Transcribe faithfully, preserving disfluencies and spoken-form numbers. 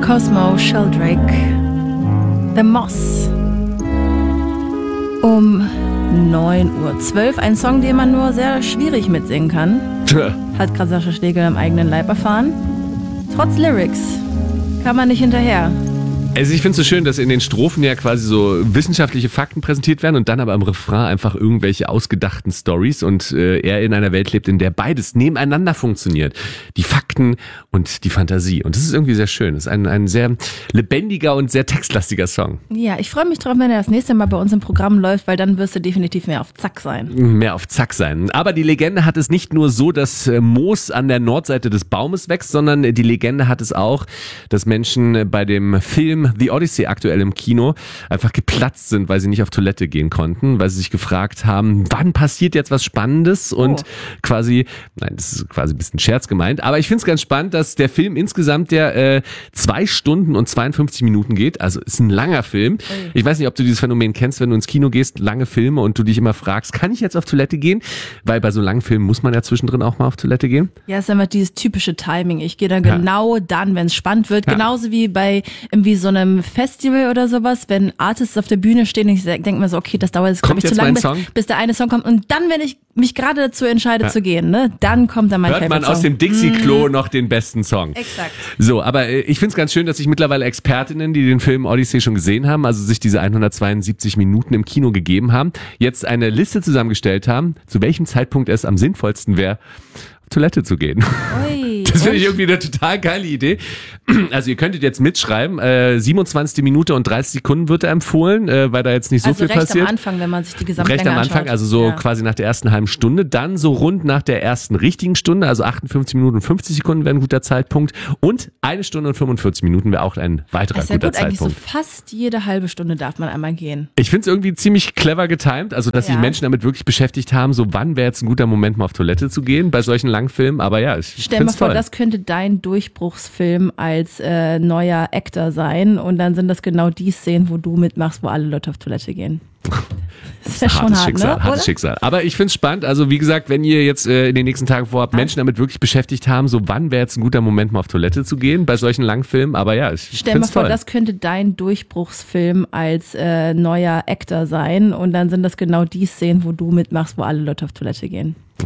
Cosmo Sheldrake, The Moss. Um neun Uhr zwölf, ein Song, den man nur sehr schwierig mitsingen kann. Tja. Hat gerade Sascha Schlegel im eigenen Leib erfahren. Trotz Lyrics kann man nicht hinterher. Also ich finde es so schön, dass in den Strophen ja quasi so wissenschaftliche Fakten präsentiert werden und dann aber im Refrain einfach irgendwelche ausgedachten Stories und äh, er in einer Welt lebt, in der beides nebeneinander funktioniert. Die Fakten und die Fantasie. Und das ist irgendwie sehr schön. Das ist ein, ein sehr lebendiger und sehr textlastiger Song. Ja, ich freue mich drauf, wenn er das nächste Mal bei uns im Programm läuft, weil dann wirst du definitiv mehr auf Zack sein. Mehr auf Zack sein. Aber die Legende hat es nicht nur so, dass äh, Moos an der Nordseite des Baumes wächst, sondern die Legende hat es auch, dass Menschen bei dem Film The Odyssey aktuell im Kino einfach geplatzt sind, weil sie nicht auf Toilette gehen konnten, weil sie sich gefragt haben, wann passiert jetzt was Spannendes und oh. quasi, nein, das ist quasi ein bisschen Scherz gemeint, aber ich finde es ganz spannend, dass der Film insgesamt ja äh, zwei Stunden und zweiundfünfzig Minuten geht, also ist ein langer Film. Hey. Ich weiß nicht, ob du dieses Phänomen kennst, wenn du ins Kino gehst, lange Filme und du dich immer fragst, kann ich jetzt auf Toilette gehen? Weil bei so langen Filmen muss man ja zwischendrin auch mal auf Toilette gehen. Ja, es ist immer dieses typische Timing. Ich gehe da genau ja. dann, wenn es spannend wird, ja. genauso wie bei irgendwie so einem Festival oder sowas, wenn Artists auf der Bühne stehen, ich denke mir so, okay, das dauert jetzt, glaube ich, zu lange, bis, bis der eine Song kommt. Und dann, wenn ich mich gerade dazu entscheide ja. zu gehen, ne, dann kommt dann mein Hört Favorite man aus Song. dem Dixie-Klo mm. noch den besten Song. Exakt. So, aber ich finde es ganz schön, dass sich mittlerweile Expertinnen, die den Film Odyssey schon gesehen haben, also sich diese hundertzweiundsiebzig Minuten im Kino gegeben haben, jetzt eine Liste zusammengestellt haben, zu welchem Zeitpunkt es am sinnvollsten wäre, Toilette zu gehen. Ui, das finde ich irgendwie eine total geile Idee. Also ihr könntet jetzt mitschreiben, äh, siebenundzwanzigste Minute und dreißig Sekunden wird er empfohlen, äh, weil da jetzt nicht so also viel recht passiert. am Anfang, wenn man sich die Gesamtlänge Recht am Anfang, anschaut. also so ja. quasi nach der ersten halben Stunde, dann so rund nach der ersten richtigen Stunde, also achtundfünfzig Minuten und fünfzig Sekunden wäre ein guter Zeitpunkt und eine Stunde und fünfundvierzig Minuten wäre auch ein weiterer das ist ja guter gut, Zeitpunkt. Eigentlich so fast jede halbe Stunde darf man einmal gehen. Ich finde es irgendwie ziemlich clever getimed, also dass ja. sich Menschen damit wirklich beschäftigt haben, so wann wäre jetzt ein guter Moment mal auf Toilette zu gehen bei solchen Langfilmen, aber ja, ich Stell mal vor, toll. das könnte dein Durchbruchsfilm als äh, neuer Actor sein und dann sind das genau die Szenen, wo du mitmachst, wo alle Leute auf Toilette gehen. Das ist ja schon hartes hart, Schicksal, ne? hartes Oder? Schicksal. Aber ich finde es spannend, also wie gesagt, wenn ihr jetzt äh, in den nächsten Tagen vorhabt, Menschen damit wirklich beschäftigt haben, so wann wäre jetzt ein guter Moment mal auf Toilette zu gehen bei solchen Langfilmen, aber ja, ich Stell mal vor, toll. das könnte dein Durchbruchsfilm als äh, neuer Actor sein und dann sind das genau die Szenen, wo du mitmachst, wo alle Leute auf Toilette gehen.